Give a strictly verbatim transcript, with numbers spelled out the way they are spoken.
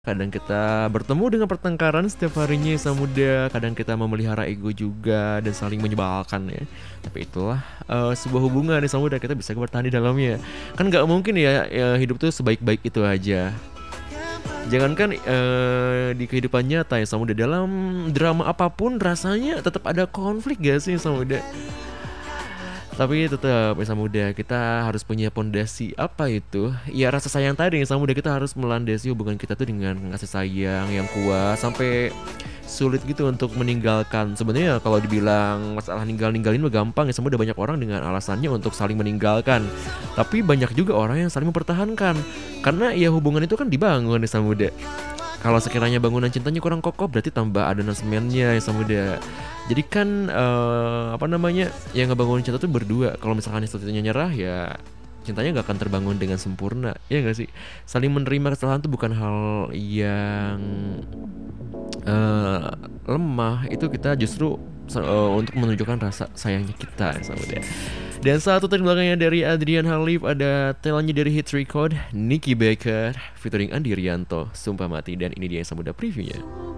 Kadang kita bertemu dengan pertengkaran setiap harinya yang sama muda, kadang kita memelihara ego juga dan saling menyebalkan ya. Tapi itulah, eee, sebuah hubungan yang sama muda kita bisa bertahan di dalamnya. Kan nggak mungkin ya, ya hidup tuh sebaik-baik itu aja. Jangankan, eee, di kehidupan nyata ya sama muda, dalam drama apapun rasanya tetap ada konflik gak sih sama muda? Tapi tetap ya sama muda, kita harus punya pondasi, apa itu, ya rasa sayang tadi yang sama muda, kita harus melandasi hubungan kita tuh dengan kasih sayang yang kuat, sampai sulit gitu untuk meninggalkan. Sebenarnya kalau dibilang masalah ninggal-ninggalin mah gampang ya, sama muda, banyak orang dengan alasannya untuk saling meninggalkan. Tapi banyak juga orang yang saling mempertahankan, karena ya hubungan itu kan dibangun ya sama muda. Kalau sekiranya bangunan cintanya kurang kokoh, berarti tambah adonan semennya ya sama muda. Jadi kan, eee, apa namanya, yang ngebangun cinta tuh berdua. Kalau misalkan yang satunya nyerah, ya cintanya nggak akan terbangun dengan sempurna, iya nggak sih? Saling menerima kesalahan tuh bukan hal yang, eee, lemah, itu kita justru se eee, untuk menunjukkan rasa sayangnya kita ya sama muda. Dan satu track belakangnya dari Adrian Halif, ada talentnya dari Hits Record, Nicky Baker featuring Andi Rianto, Sumpah Mati, dan ini dia yang sama muda previewnya.